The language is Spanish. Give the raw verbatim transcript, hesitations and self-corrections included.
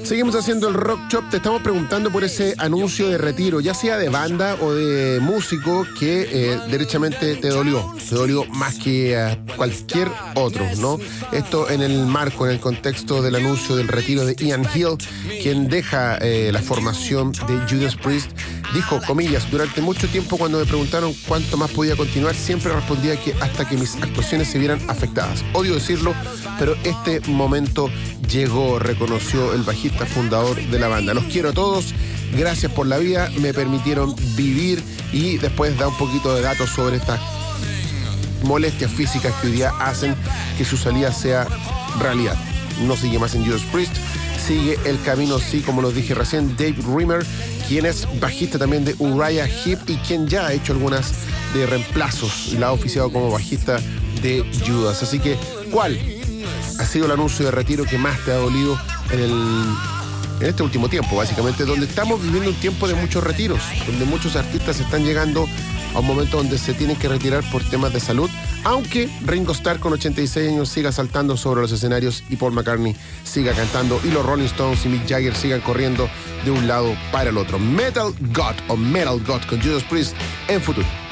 Seguimos haciendo el Rock Shop. Te estamos preguntando por ese anuncio de retiro, ya sea de banda o de músico, que eh, derechamente te dolió. Te dolió más que a cualquier otro, ¿no? Esto en el marco, en el contexto del anuncio del retiro de Ian Hill, quien deja eh, la formación de Judas Priest. Dijo, comillas, durante mucho tiempo cuando me preguntaron cuánto más podía continuar, siempre respondía que hasta que mis actuaciones se vieran afectadas. Odio decirlo, pero este momento llegó, reconoció el bajista fundador de la banda. Los quiero a todos, gracias por la vida, me permitieron vivir, y después da un poquito de datos sobre estas molestias físicas que hoy día hacen que su salida sea realidad. No sigue más en Judas Priest, sigue el camino, sí, como lo dije recién, Dave Rimmer, quien es bajista también de Uriah Heep y quien ya ha hecho algunas de reemplazos y la ha oficiado como bajista de Judas. Así que, ¿cuál ha sido el anuncio de retiro que más te ha dolido en, el, en este último tiempo, básicamente, donde estamos viviendo un tiempo de muchos retiros, donde muchos artistas están llegando a un momento donde se tienen que retirar por temas de salud, aunque Ringo Starr con ochenta y seis años siga saltando sobre los escenarios y Paul McCartney siga cantando y los Rolling Stones y Mick Jagger sigan corriendo de un lado para el otro? Metal God o Metal God con Judas Priest en Futuro.